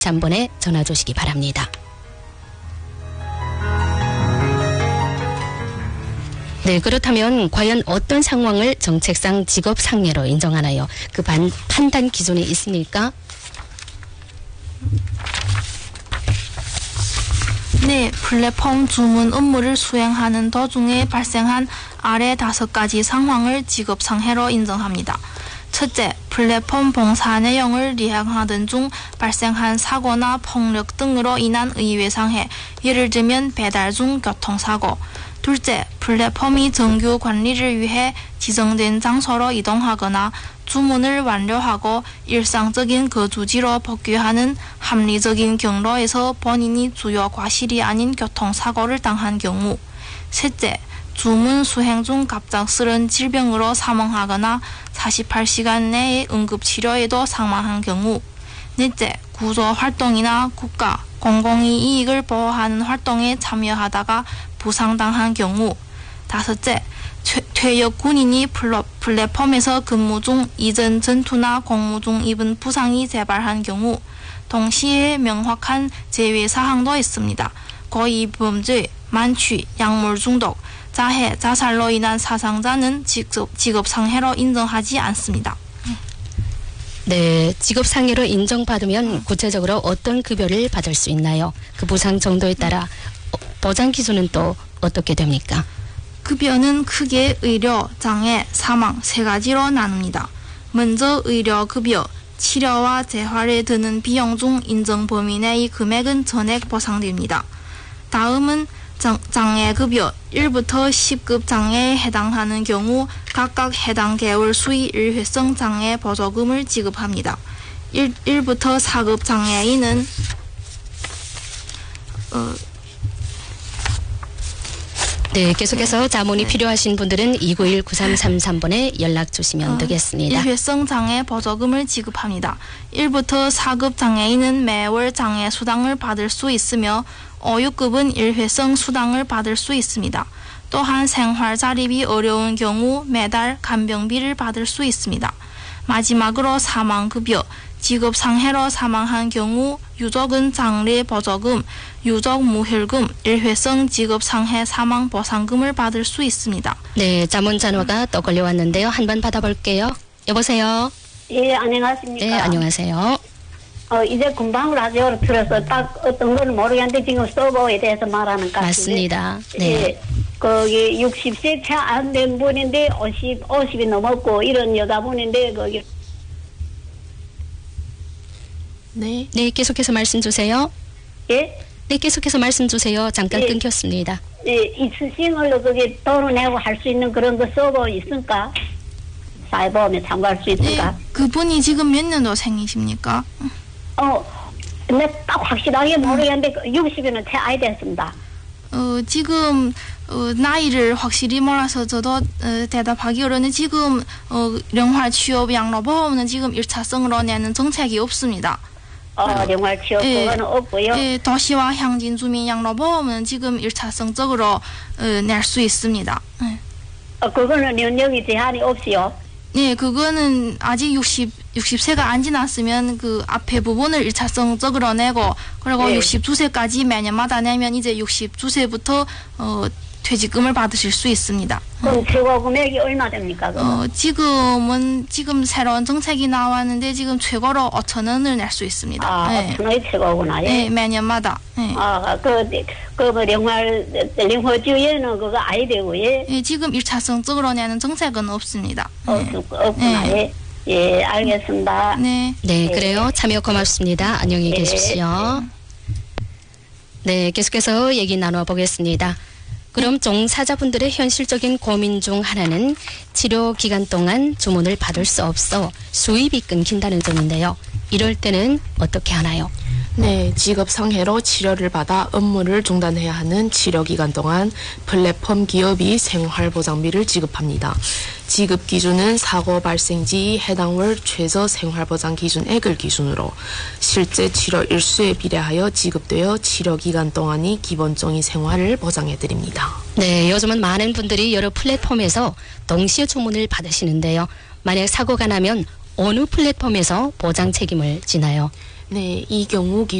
3번에 전화 주시기 바랍니다. 네, 그렇다면 과연 어떤 상황을 정책상 직업상해로 인정하나요? 그 판단 기준이 있습니까? 네, 플랫폼 주문 업무를 수행하는 도중에 발생한 아래 5가지 상황을 직업상해로 인정합니다. 첫째, 플랫폼 봉사 내용을 리행하던 중 발생한 사고나 폭력 등으로 인한 의외상해, 예를 들면 배달 중 교통사고. 둘째, 플랫폼이 정규 관리를 위해 지정된 장소로 이동하거나 주문을 완료하고 일상적인 거주지로 복귀하는 합리적인 경로에서 본인이 주요 과실이 아닌 교통사고를 당한 경우. 셋째, 주문 수행 중 갑작스런 질병으로 사망하거나 48시간 내에 응급치료에도 사망한 경우. 넷째, 구조활동이나 국가, 공공의 이익을 보호하는 활동에 참여하다가 부상당한 경우. 다섯째, 퇴역 군인이 플랫폼에서 근무 중 이전 전투나 공무 중 입은 부상이 재발한 경우. 동시에 명확한 제외사항도 있습니다. 고의범죄, 만취, 약물 중독, 자해, 자살로 인한 사상자는 직업상해로 인정하지 않습니다. 네, 직업상해로 인정받으면 구체적으로 어떤 급여를 받을 수 있나요? 그 부상 정도에 따라 보장 기준은 또 어떻게 됩니까? 급여는 크게 의료, 장애, 사망 3가지로 나눕니다. 먼저 의료급여, 치료와 재활에 드는 비용 중 인정 범위 내의 금액은 전액 보상됩니다. 다음은 장애급여, 1부터 10급 장애에 해당하는 경우 각각 해당 개월 수의 일회성 장애 보조금을 지급합니다. 1부터 4급 장애인은 네, 계속해서 자문이 필요하신 분들은 291-9333번에 연락 주시면 되겠습니다. 일회성 장애 보조금을 지급합니다. 1부터 4급 장애인은 매월 장애 수당을 받을 수 있으며 5, 6급은 일회성 수당을 받을 수 있습니다. 또한 생활 자립이 어려운 경우 매달 간병비를 받을 수 있습니다. 마지막으로 사망급여, 직업상해로 사망한 경우 유족은 장례보조금, 유족무혈금, 일회성 직업상해 사망보상금을 받을 수 있습니다. 네, 자문 전화가 또 걸려왔는데요. 한번 받아볼게요. 여보세요? 예, 안녕하십니까? 네, 안녕하세요. 이제 금방 라디오를 들어서 딱 어떤 건 모르겠는데 지금 서버에 대해서 말하는 것 같은데. 맞습니다. 네. 예, 거기 60세 채 안 된 분인데 50이 넘었고 이런 여자분인데 거기 네. 네, 계속해서 말씀 주세요. 예? 네, 계속해서 말씀 주세요. 잠깐 예. 끊겼습니다. 예, 있으신 걸로 거기 돈을 내고 할 수 있는 그런 거 서버 있습니까? 사회보험에 참고할 수 있을까? 그분이 지금 몇 년도생이십니까? 근데 딱 확실하게 모르겠는데 60이는 채 아이 됐습니다. 지금 나이를 확실히 몰라서 저도 대답하기 어려운데 지금 영활 취업 양로보험은 지금 1차성으로 내는 정책이 없습니다. 영활 취업 그거는 없고요. 예, 도시와 향진 주민 양로보험은 지금 1차성적으로 낼 수 있습니다. 그거는 연령이 제한이 없이요. 네, 그거는 아직 60세가 안 지났으면 그 앞에 부분을 1차성적으로 내고 그리고 네. 62세까지 매년마다 내면 이제 62세부터 퇴직금을 받으실 수 있습니다. 그럼 최고 금액이 얼마 됩니까? 지금 새로운 정책이 나왔는데 지금 최고로 5,000원을 낼 수 있습니다. 네. 5,000원이 최고구나. 예. 네, 매년마다. 네. 영화주에는 그거 아이 되고, 예. 네, 지금 1차성적으로 내는 정책은 없습니다. 없구나, 예. 예, 알겠습니다. 네. 네, 그래요. 참여 고맙습니다. 안녕히 네. 계십시오. 네, 계속해서 얘기 나눠보겠습니다. 그럼 종사자분들의 현실적인 고민 중 하나는 치료 기간 동안 주문을 받을 수 없어 수입이 끊긴다는 점인데요. 이럴 때는 어떻게 하나요? 네, 직업상해로 치료를 받아 업무를 중단해야 하는 치료기간 동안 플랫폼 기업이 생활보장비를 지급합니다. 지급 기준은 사고 발생지 해당 월 최저 생활보장 기준액을 기준으로 실제 치료 일수에 비례하여 지급되어 치료기간 동안이 기본적인 생활을 보장해드립니다. 네, 요즘은 많은 분들이 여러 플랫폼에서 동시에 주문을 받으시는데요. 만약 사고가 나면 어느 플랫폼에서 보장 책임을 지나요? 네, 이 경우